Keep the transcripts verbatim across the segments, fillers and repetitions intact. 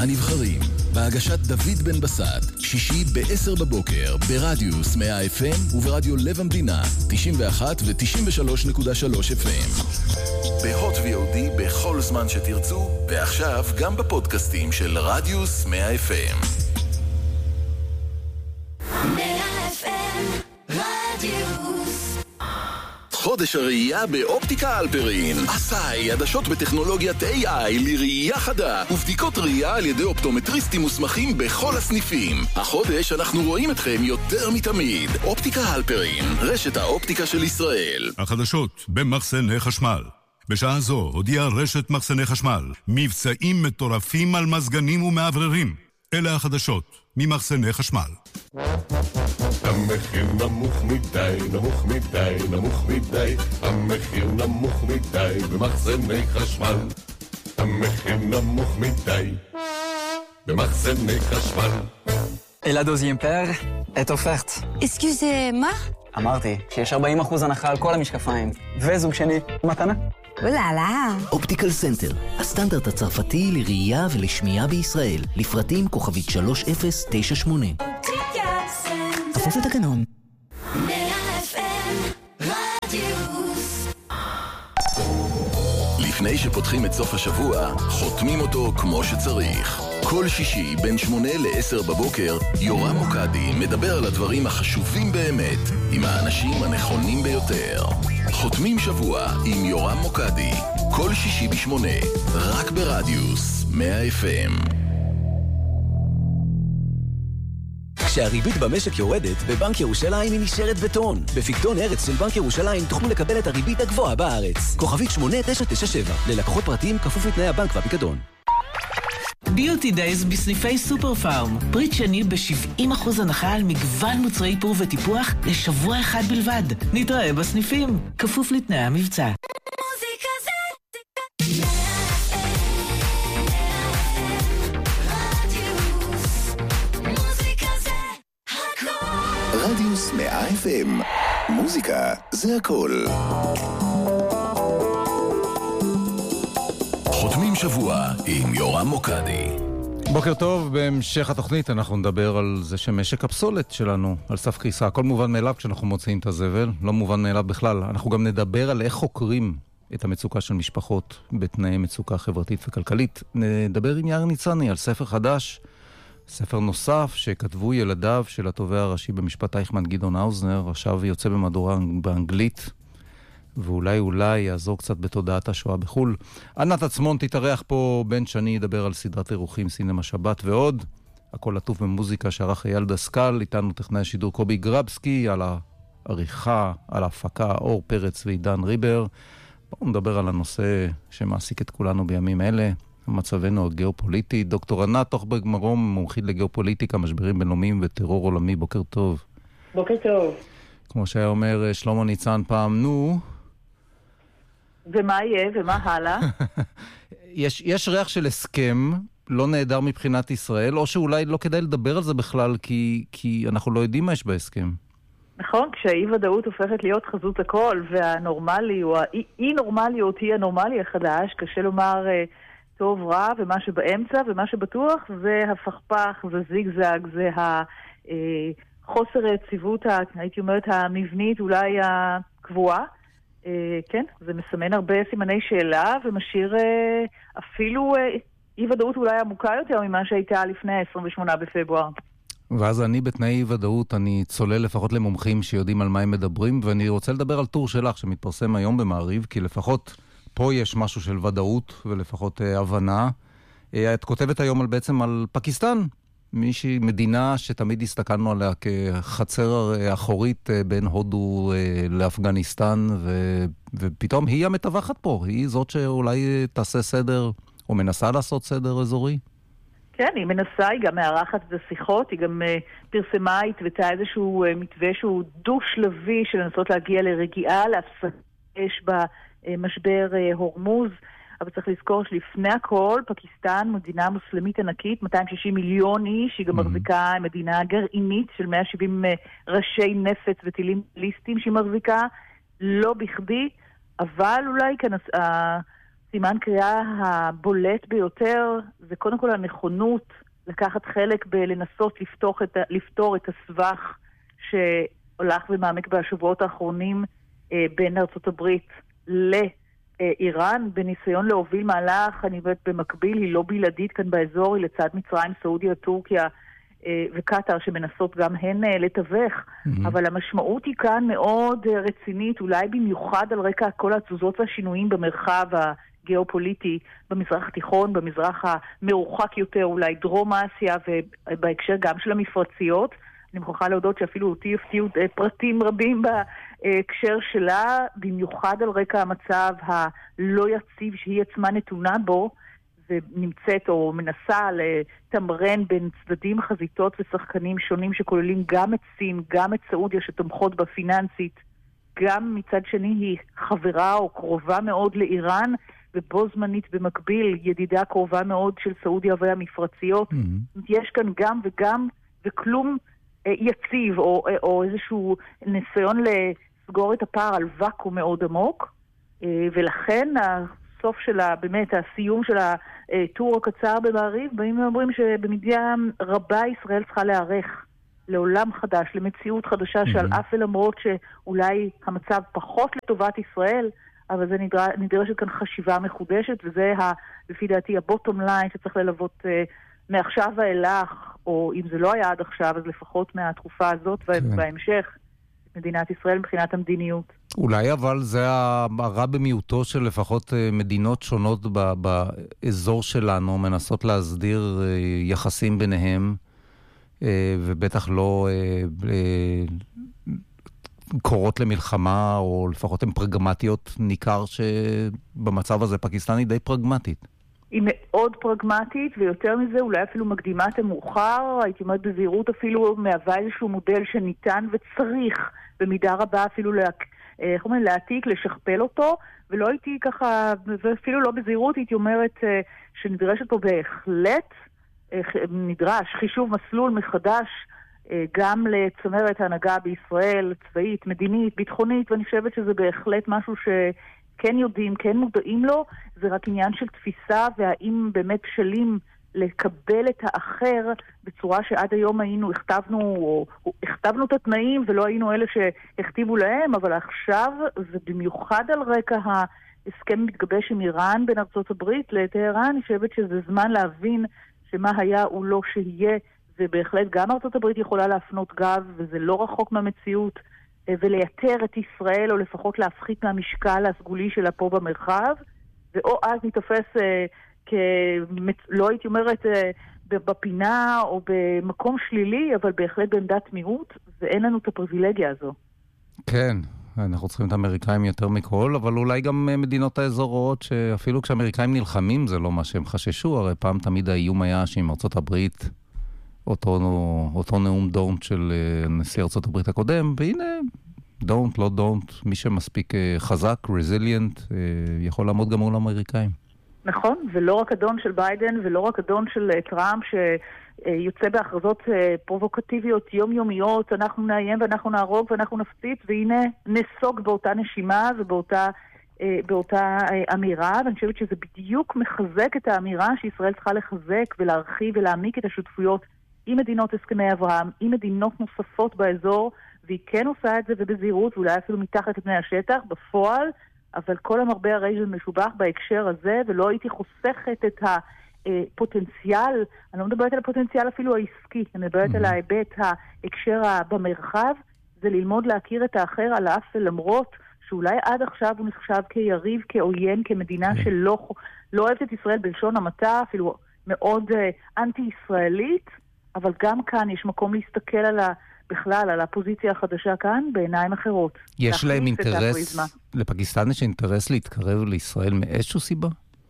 הנבחרים, בהגשת דוד בן בסט, שישי ב-עשר בבוקר, ברדיוס מאה אף אם וברדיו לב המדינה, תשעים ואחת ו-תשעים ושלוש נקודה שלוש אף אם. בהוט וי או די בכל זמן שתרצו, ועכשיו גם בפודקאסטים של רדיוס מאה אף אם. מאה אף אם רדיוס. חודש הראייה באופטיקה אלפרין. עשאי, עדשות בטכנולוגיית איי איי לראייה חדה ובדיקות ראייה על ידי אופטומטריסטים מוסמכים בכל הסניפים. החודש אנחנו רואים אתכם יותר מתמיד. אופטיקה אלפרין, רשת האופטיקה של ישראל. החדשות במחסני חשמל. בשעה זו הודיעה רשת מחסני חשמל מבצעים מטורפים על מזגנים ומעבררים. אלה החדשות ממחסני חשמל. המחיר נמוך מדי, נמוך מדי, נמוך מדי, המחיר נמוך מדי במחסני חשמל. המחיר נמוך מדי במחסני חשמל. Et la deuxième paire est offerte. Excusez-moi? אמרתי שיש ארבעים אחוז הנחה על כל המשקפיים, וזוג שני מתנה. אוללה. אופטיקל סנטר, הסטנדרט הצרפתי לראייה ולשמיעה בישראל, לפרטים כוכבית שלוש אפס תשע שמונה. כפוף לתקנון. מאה אף אם רדיוס. לפני שפותחים את סוף השבוע, חותמים אותו כמו שצריך. כל שישי בין שמונה לעשר בבוקר, יורם מוקדי מדבר על הדברים החשובים באמת, עם האנשים הנכונים ביותר. חותמים שבוע עם יורם מוקדי, כל שישי בשמונה, רק ברדיוס מאה אף אם. כשהריבית במשק יורדת, בבנק ירושלים היא נשארת בטון. בפקדון ארץ של בנק ירושלים תוכלו לקבל את הריבית הגבוהה בארץ. כוכבית שמונה תשע תשע שבע, ללקוחות פרטיים כפוף לתנאי הבנק והפיקדון. ביוטי דייז בסניפי סופר פארם. פריט שני ב-שבעים אחוז הנחה על מגוון מוצרי איפור וטיפוח לשבוע אחד בלבד. נתראה בסניפים, כפוף לתנאי המבצע. מוזיקה זה מאה אף אם רדיוס. מוזיקה זה הכל. רדיוס מאה אף אם, מוזיקה זה הכל. חותמים שבוע עם יורם מוקדי. בוקר טוב, בהמשך התוכנית אנחנו נדבר על זה שמשק הפסולת שלנו על סף קריסה. הכל מובן מאליו כשאנחנו מוצאים את הזבל, לא מובן מאליו בכלל. אנחנו גם נדבר על איך חוקרים את המצוקה של משפחות בתנאי מצוקה חברתית וכלכלית. נדבר עם יאיר ניצני על ספר חדש, ספר נוסף שכתבו ילדיו של התובע הראשי במשפט אייכמן גדעון האוזנר, עכשיו יוצא במהדורה באנגלית. ואולי אולי יעזור קצת בתודעת השואה בחול. ענת עצמון תתארח פה, בן שני ידבר על סדרת אירוחים סינמה שבת ועוד. הכל עטוף במוזיקה שערך אייל דסקל, איתנו טכנאי השידור קובי גרבסקי, על העריכה, על ההפקה אור פרץ ועידן ריבר. בואו נדבר על הנושא שמעסיק את כולנו בימים אלה, מצבנו הגיאופוליטי. דוקטור ענת תוכברג מרום, מומחית לגיאופוליטיקה, משברים בינלאומיים וטרור עולמי. בוקר טוב. בוקר טוב. כמו שהיה אומר שלמה ניצן פעם, נו... ומה יהיה ומה הלאה? יש, יש ריח של הסכם לא נהדר מבחינת ישראל, או שאולי לא כדאי לדבר על זה בכלל, כי, כי אנחנו לא יודעים מה יש בהסכם. נכון, כשהאי-ודאות הופכת להיות חזות הכל, והנורמלי, או האי-נורמליות היא הנורמלי החדש, קשה לומר טוב רע, ומה שבאמצע, ומה שבטוח, זה הפכפך, זה זיגזג, זה החוסר היציבות, הייתי אומרת, המבנית, אולי הקבועה. כן, זה מסמן הרבה סימני שאלה ומשאיר אפילו אי-ודאות אולי עמוקה יותר ממה שהייתה לפני ה-עשרים ושמונה בפברואר. ואז אני בתנאי אי-ודאות, אני צולל לפחות למומחים שיודעים על מה הם מדברים, ואני רוצה לדבר על טור שלך שמתפרסם היום במעריב, כי לפחות פה יש משהו של ודאות ולפחות הבנה. את כותבת היום על, בעצם על פקיסטן, מישהי מדינה שתמיד הסתכלנו עליה כחצר אחורית בין הודו לאפגניסטן, ו... ופתאום היא המתווכת פה, היא זאת שאולי תעשה סדר, או מנסה לעשות סדר אזורי? כן, היא מנסה, היא גם מערכת את השיחות, היא גם פרסמה, התוותה איזשהו מתווה שהוא דו-שלבי של לנסות להגיע לרגיעה, להפסק אש במשבר הורמוז, אבל צריך לזכור שלפני הכל, פקיסטן, מדינה מוסלמית ענקית, מאתיים ושישים מיליון איש, היא גם מחזיקה מדינה גרעינית של מאה ושבעים ראשי נפץ וטילים ליסטים שהיא מחזיקה, לא בכדי, אבל אולי כאן סימן קריאה הבולט ביותר זה קודם כל הנכונות לקחת חלק בלנסות לפתור את, לפתור את הסבך שהולך ומעמק בשבועות האחרונים אה, בין ארצות הברית לאיראן, בניסיון להוביל מהלך, אני יודעת במקביל, היא לא בלעדית כאן באזור, היא לצד מצרים, סעודיה, טורקיה אה, וקטר שמנסות גם הן אה, לתווך, mm-hmm. אבל המשמעות היא כאן מאוד אה, רצינית, אולי במיוחד על רקע כל התזוזות והשינויים במרחב ה... גיאופוליטי במזרח התיכון, במזרח המרוחק יותר, אולי דרום אסיה, ובהקשר גם של המפרציות. אני מוכרחה להודות שאפילו אותי הפתיעו פרטים רבים בהקשר שלה, במיוחד על רקע המצב הלא יציב שהיא עצמה נתונה בו, ונמצאת או מנסה לתמרן בין צדדים, חזיתות ושחקנים שונים שכוללים גם את סין, גם את סעודיה שתומכות בפיננסית, גם מצד שני היא חברה או קרובה מאוד לאיראן, ובו זמנית במקביל ידידה קרובה מאוד של סעודיה והמפרציות. Mm-hmm. יש כאן גם וגם, וכלום אה, יציב, או, אה, או איזשהו ניסיון לסגור את הפער על וקום מאוד עמוק, אה, ולכן הסוף שלה, באמת הסיום של הטור הקצר במעריב, באים ואומרים שבמידה רבה ישראל צריכה להיערך לעולם חדש, למציאות חדשה, mm-hmm. שעל אף ולמרות שאולי המצב פחות לטובת ישראל, אבל זה נדרש, נדרשת כאן חשיבה מחודשת, וזה ה, לפי דעתי הבוטום ליין שצריך ללוות uh, מעכשיו ואילך, או אם זה לא היה עד עכשיו, אז לפחות מהתקופה הזאת כן. ובהמשך, מדינת ישראל מבחינת המדיניות. אולי אבל זה הרע במיעוטו של לפחות מדינות שונות ב, באזור שלנו, מנסות להסדיר יחסים ביניהם, ובטח לא קורות למלחמה, או לפחות הן פרגמטיות. ניכר שבמצב הזה פקיסטן היא די פרגמטית. היא מאוד פרגמטית, ויותר מזה אולי אפילו מקדימה את המאוחר, הייתי אומרת בזהירות אפילו מהווה איזשהו מודל שניתן וצריך במידה רבה אפילו לה, איך אומרים, להעתיק, לשכפל אותו, ולא הייתי ככה, ואפילו לא בזהירות, הייתי אומרת שנדרשת פה בהחלט, נדרש חישוב מסלול מחדש, גם לצמרת ההנהגה בישראל, צבאית, מדינית, ביטחונית, ואני חושבת שזה בהחלט משהו שכן יודעים, כן מודעים לו, זה רק עניין של תפיסה, והאם באמת בשלים לקבל את האחר בצורה שעד היום היינו, הכתבנו, או, או הכתבנו את התנאים ולא היינו אלה שהכתיבו להם, אבל עכשיו זה במיוחד על רקע ההסכם מתגבש עם איראן בין ארצות הברית לטהרן, אני חושבת שזה זמן להבין שמה היה הוא לא שיהיה, ובהחלט גם ארצות הברית יכולה להפנות גב, וזה לא רחוק מהמציאות, ולייתר את ישראל, או לפחות להפחית מהמשקל הסגולי שלה פה במרחב, ואו אז נתפס אה, כ... לא הייתי אומרת אה, בפינה או במקום שלילי, אבל בהחלט בעמדת מיעוט, ואין לנו את הפריבילגיה הזו. כן, אנחנו צריכים את האמריקאים יותר מכל, אבל אולי גם מדינות האזור רואות שאפילו כשהאמריקאים נלחמים זה לא מה שהם חששו, הרי פעם תמיד האיום היה שעם ארצות הברית, אותו, אותו נאום דונט של נשיא ארצות הברית הקודם, והנה, דונט, לא דונט, מי שמספיק חזק, רזיליאנט, יכול לעמוד גם מול האמריקאים. נכון, ולא רק הדון של ביידן, ולא רק הדון של טראמפ, שיוצא בהכרזות פרובוקטיביות יומיומיות, אנחנו נאיים ואנחנו נהרוג ואנחנו נפציץ, והנה נסוג באותה נשימה ובאותה באותה אמירה, ואני חושבת שזה בדיוק מחזק את האמירה שישראל צריכה לחזק ולהרחיב ולהעמיק את השותפויות עם מדינות הסכמי אברהם, עם מדינות נוספות באזור, והיא כן עושה את זה ובזהירות, ואולי אפילו מתחת לפני השטח, בפועל, אבל כל המרבה הרי זה משובח בהקשר הזה, ולא הייתי חוסכת את הפוטנציאל, אני לא מדברת על הפוטנציאל אפילו העסקי, אני מדברת mm-hmm. על ההיבט ההקשר במרחב, זה ללמוד להכיר את האחר על אף ולמרות, שאולי עד עכשיו הוא נחשב כיריב, כעוין, כמדינה okay. שלא לא אוהבת את ישראל בלשון המעטה, אפילו מאוד uh, אנטי-ישראלית, אבל גם כאן יש מקום להסתכל על ה, בכלל על הפוזיציה החדשה כאן בעיניים אחרות. יש להם אינטרס, לפקיסטן יש אינטרס להתקרב לישראל מאיזשהו סיבה?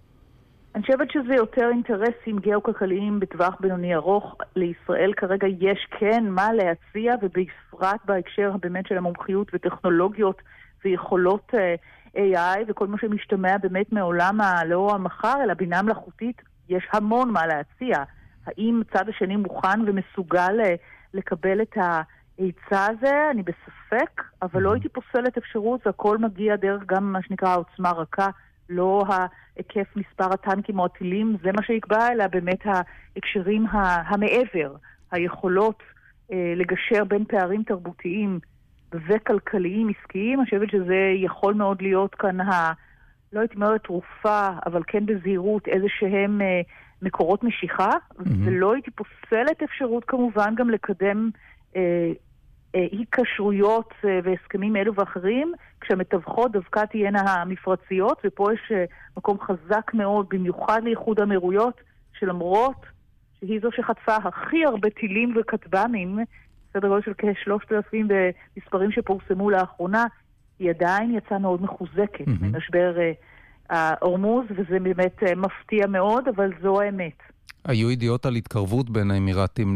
אני חושבת שזה יותר אינטרסים גיאו-כלכליים בטווח בינוני ארוך. לישראל כרגע יש כן מה להציע, ובפרט בהקשר באמת של המומחיות וטכנולוגיות ויכולות איי איי וכל מה שמשתמע באמת מעולם לא המחר, אלא בינה מלאכותית, יש המון מה להציע. האם צד השני מוכן ומסוגל לקבל את ההיצע הזה? אני בספק, אבל לא הייתי פוסלת אפשרות, והכל מגיע דרך גם מה שנקרא העוצמה רכה, לא ההיקף מספר הטנקים או הטילים, זה מה שיקבע, אלא באמת ההקשרים המעבר, היכולות אה, לגשר בין פערים תרבותיים וכלכליים עסקיים. אני חושבת שזה יכול מאוד להיות כאן ה... לא הייתי אומרת תרופה, אבל כן בזהירות איזה שהם אה, מקורות משיכה, mm-hmm. ולא הייתי פוסלת אפשרות כמובן גם לקדם אה, אה, היקשרויות אה, והסכמים אלו ואחרים, כשהמתווכות דווקא תהיינה המפרציות, ופה יש אה, מקום חזק מאוד, במיוחד לאיחוד האמירויות, שלמרות שהיא זו שחטפה הכי הרבה טילים וכטב"מים, סדר גודל של כ-שלושת אלפים במספרים שפורסמו לאחרונה, היא עדיין יצאה מאוד מחוזקת mm-hmm. ממשבר ההורמוז, וזה באמת מפתיע מאוד, אבל זו האמת. היו ידיעות על התקרבות בין האמירתים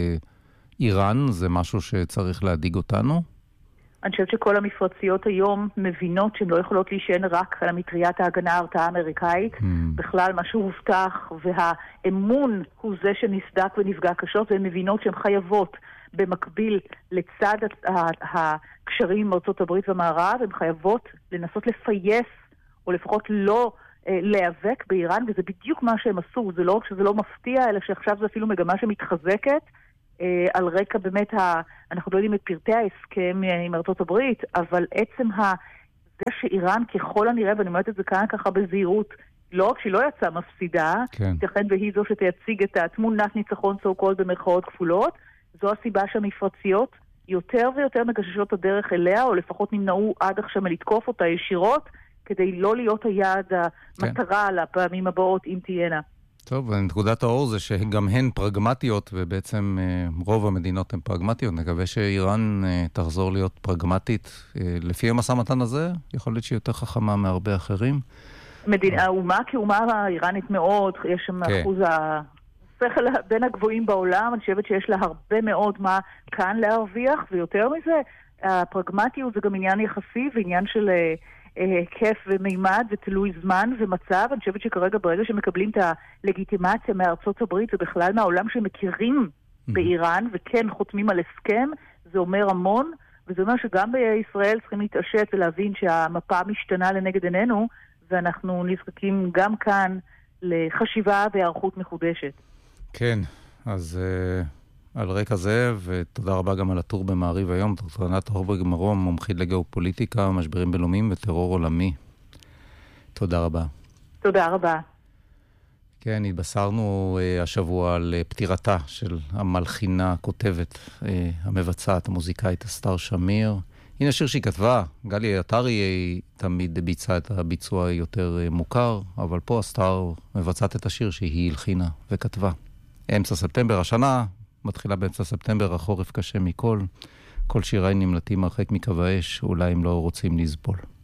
לאיראן, זה משהו שצריך להדיג אותנו? אני חושבת שכל המפרציות היום מבינות שהן לא יכולות להישען רק על המטריית ההגנה ההרתעה האמריקאית. Mm. בכלל מה שהובטח והאמון הוא זה שנסדק ונפגע קשות, והן מבינות שהן חייבות במקביל לצד הקשרים עם ארצות הברית והמערב, הן חייבות לנסות לפייס או לפחות לא אה, להיאבק באיראן, וזה בדיוק מה שהם עשו. זה לא רק שזה לא מפתיע, אלא שעכשיו זה אפילו מגמה שמתחזקת, על רקע באמת, ה... אנחנו לא יודעים את פרטי ההסכם עם ארצות הברית, אבל עצם ה... זה שאיראן ככל הנראה, ואני אומרת את זה כאן ככה בזהירות, לא רק שהיא לא יצאה מפסידה, כן. תכן והיא זו שתייציג את התמונת ניצחון סו-קולד במרכאות כפולות, זו הסיבה שהמפרציות יותר ויותר מגששות הדרך אליה, או לפחות נמנעו עד עכשיו מלתקוף אותה ישירות, כדי לא להיות היעד המטרה כן. לפעמים הבאות, אם תהיינה. טוב, ונקודת האור זה שגם הן פרגמטיות, ובעצם רוב המדינות הן פרגמטיות. נקווה שאיראן תחזור להיות פרגמטית. לפי המשא מתן הזה, יכול להיות שהיא יותר חכמה מהרבה אחרים. מדינה, האומה כאומה האיראנית מאוד, יש שם כן. אחוז השכל בין הגבוהים בעולם, אני חושבת שיש לה הרבה מאוד מה כאן להרוויח, ויותר מזה, הפרגמטיות זה גם עניין יחסי, ועניין של... כיף ומימד ותלוי זמן ומצב. אני חושבת שכרגע ברגע שמקבלים את הלגיטימציה מארצות הברית ובכלל מהעולם שמכירים באיראן וכן חותמים על הסכם, זה אומר המון, וזה אומר שגם בישראל צריכים להתעשת ולהבין שהמפה משתנה לנגד עינינו, ואנחנו נזקקים גם כאן לחשיבה והערכות מחודשת. כן, אז... על רקע זה, ותודה רבה גם על הטור במעריב היום, דוקטור ענת הורברג מרום, מומחית לגיאופוליטיקה, משברים בינלאומיים וטרור עולמי. תודה רבה. תודה רבה. כן, התבשרנו uh, השבוע על uh, פטירתה של המלחינה, הכותבת, uh, המבצעת, המוזיקאית אסתר שמיר. הנה שיר שהיא כתבה, גלי עטרי היא תמיד ביצעה את הביצוע יותר uh, מוכר, אבל פה אסתר מבצעת את השיר שהיא הלחינה וכתבה. אמצע ספטמבר השנה, מתחילה באמצע ספטמבר, החורף קשה מכל. כל שיריי נמלטים הרחק מקו האש, אולי הם לא רוצים לסבול.